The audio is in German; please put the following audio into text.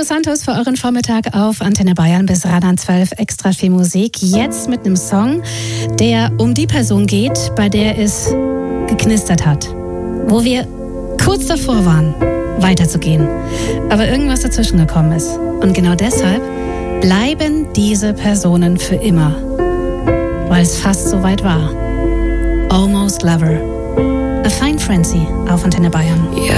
Santos für euren Vormittag auf Antenne Bayern bis Radar 12 extra viel Musik. Jetzt mit einem Song, der um die Person geht, bei der es geknistert hat. Wo wir kurz davor waren, weiterzugehen. Aber irgendwas dazwischen gekommen ist. Und genau deshalb bleiben diese Personen für immer. Weil es fast so weit war. Almost Lover. A Fine Frenzy auf Antenne Bayern. Yeah.